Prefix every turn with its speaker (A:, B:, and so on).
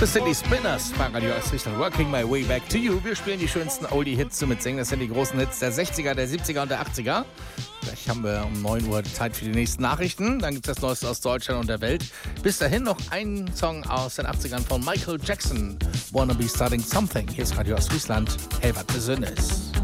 A: The City Spinners bei Radio Ostfriesland. Working My Way Back to You. Wir spielen die schönsten Oldie-Hits zu mitsingen. Das sind die großen Hits der 60er, der 70er und der 80er. Gleich haben wir um 9 Uhr Zeit für die nächsten Nachrichten. Dann gibt es das Neueste aus Deutschland und der Welt. Bis dahin noch ein Song aus den 80ern von Michael Jackson. Wanna Be Starting Something. Hier ist Radio Ostfriesland. Hey, was Besonderes.